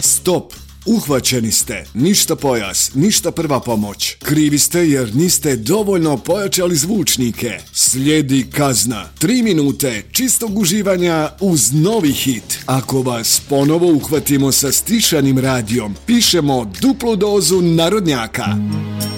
Stop! Uhvaćeni ste. Ništa pojas, ništa prva pomoć. Krivi ste jer niste dovoljno pojačali zvučnike. Slijedi kazna. 3 minute čistog uživanja uz novi hit. Ako vas ponovo uhvatimo sa stišanim radijom, pišemo duplu dozu narodnjaka.